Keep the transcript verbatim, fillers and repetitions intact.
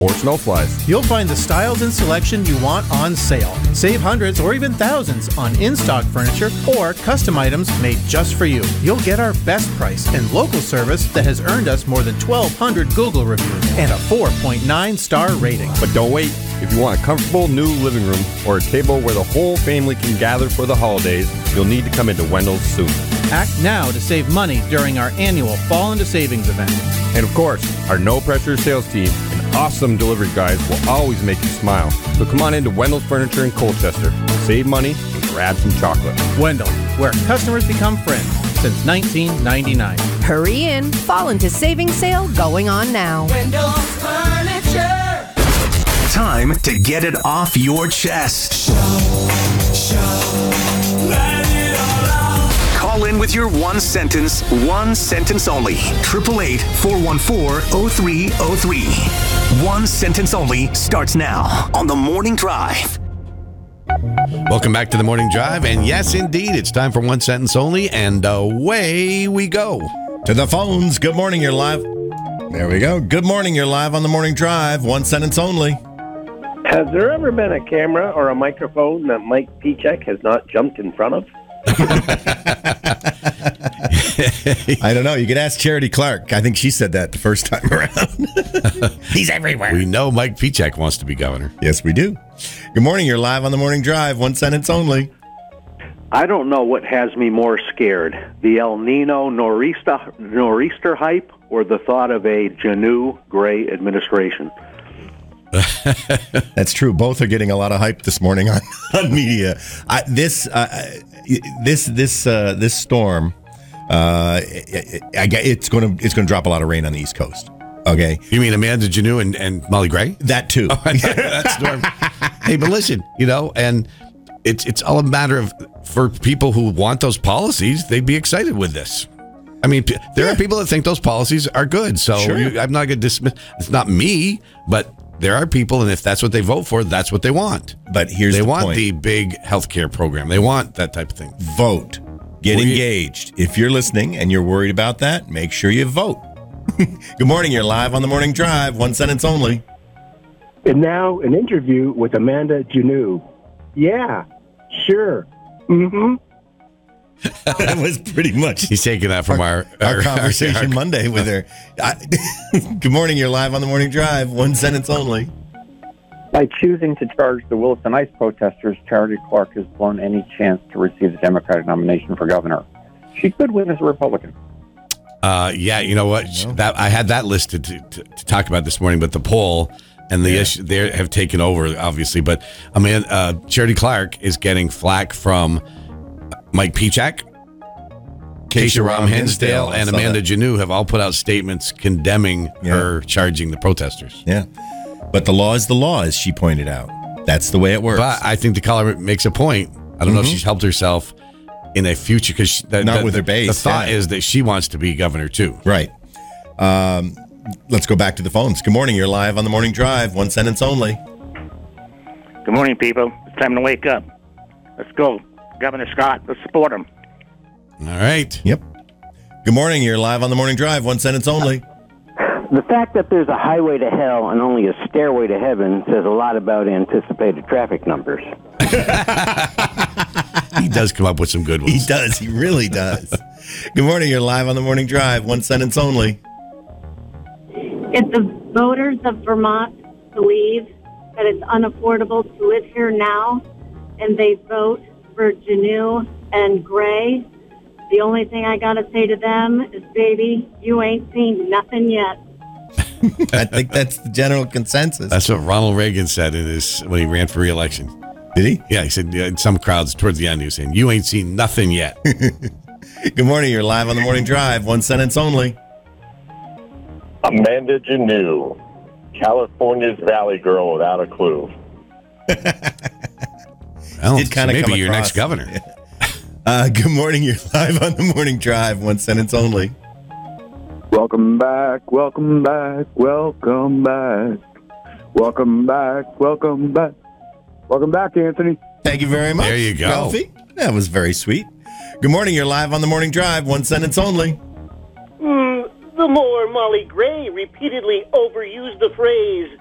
or snowflies. You'll find the styles and selection you want on sale. Save hundreds or even thousands on in-stock furniture or custom items made just for you. You'll get our best price and local service that has earned us more than twelve hundred Google reviews and a four point nine star rating. But don't wait. If you want a comfortable new living room or a table where the whole family can gather for the holidays, you'll need to come into Wendell's soon. Act now to save money during our annual Fall into Savings event. And of course, our no-pressure sales team and awesome delivery guys will always make you smile. So come on into Wendell's Furniture in Colchester. Save money and grab some chocolate. Wendell, where customers become friends since nineteen ninety-nine. Hurry in. Fall into Savings sale going on now. Wendell's Furniture. Time to get it off your chest. Show, show, let it all out. Call in with your one sentence, one sentence only. eight eight eight, four one four, zero three zero three. One sentence only starts now on The Morning Drive. Welcome back to The Morning Drive. And yes, indeed, it's time for one sentence only. And away we go. To the phones. Good morning, you're live. There we go. Good morning, you're live on The Morning Drive. One sentence only. Has there ever been a camera or a microphone that Mike Pichek has not jumped in front of? I don't know. You could ask Charity Clark. I think she said that the first time around. He's everywhere. We know Mike Pichek wants to be governor. Yes, we do. Good morning. You're live on The Morning Drive. One sentence only. I don't know what has me more scared, the El Nino nor'easter, nor'easter hype or the thought of a Janu Gray administration. That's true. Both are getting a lot of hype this morning on, on media. I, this uh, this this uh, this storm, uh, it, it, it's going to it's going to drop a lot of rain on the East Coast. Okay, you mean Amanda Janu and, and Molly Gray? That too. Oh, that's storm. Hey, but listen, you know, and it's it's all a matter of for people who want those policies, they'd be excited with this. I mean, there yeah. are people that think those policies are good. So sure. you, I'm not going to dismiss. It's not me, but. There are people, and if that's what they vote for, that's what they want. But here's they the want point. the big healthcare program. They want that type of thing. Vote. Get well, engaged. You, if you're listening and you're worried about that, make sure you vote. Good morning. You're live on The Morning Drive. One sentence only. And now an interview with Amanda Janu. Yeah, sure. Mm-hmm. That was pretty much. He's taking that from our, our, our conversation our, our, Monday with her. I, good morning. You're live on The Morning Drive. One sentence only. By choosing to charge the Wilson ICE protesters, Charity Clark has blown any chance to receive the Democratic nomination for governor. She could win as a Republican. Uh, yeah, you know what? No. That I had that listed to, to, to talk about this morning, but the poll and the yeah. issue they have taken over, obviously. But I mean, uh, Charity Clark is getting flack from Mike Pichek, Keisha Ram Hinsdale, and Amanda Janu have all put out statements condemning yeah. her charging the protesters. Yeah. But the law is the law, as she pointed out. That's the way it works. But I think the caller makes a point. I don't mm-hmm. know if she's helped herself in a future because not the, with her base. The thought yeah. is that she wants to be governor too. Right. Um, let's go back to the phones. Good morning. You're live on The Morning Drive. One sentence only. Good morning, people. It's time to wake up. Let's go. Governor Scott, let's support him. All right. Yep. Good morning. You're live on The Morning Drive. One sentence only. The fact that there's a highway to hell and only a stairway to heaven says a lot about anticipated traffic numbers. He does come up with some good ones. He does. He really does. Good morning. You're live on The Morning Drive. One sentence only. If the voters of Vermont believe that it's unaffordable to live here now and they vote for Janu and Gray, the only thing I got to say to them is, baby, you ain't seen nothing yet. I think that's the general consensus. That's what Ronald Reagan said in his when he ran for re-election. Did he? Yeah, he said in some crowds towards the end, he was saying, you ain't seen nothing yet. Good morning. You're live on The Morning Drive. One sentence only. Amanda Janu, California's Valley girl without a clue. Well, Did kind of maybe your next governor. Uh, good morning. You're live on The Morning Drive. One sentence only. Welcome back. Welcome back. Welcome back. Welcome back. Welcome back. Welcome back, Anthony. Thank you very much. There you go. Ralphie. That was very sweet. Good morning. You're live on The Morning Drive. One sentence only. Mm, the more Molly Gray repeatedly overused the phrase,